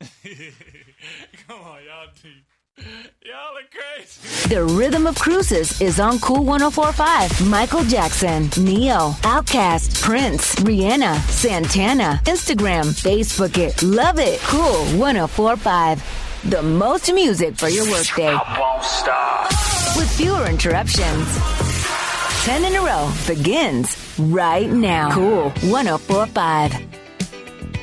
Come on, y'all are crazy. The Rhythm of Cruises is on Cool 104.5. Michael Jackson, Neo, Outkast, Prince, Rihanna, Santana. Instagram, Facebook it, love it. Cool 104.5. The most music for your workday. I won't stop. With fewer interruptions. 10 in a row begins right now. Cool 104.5.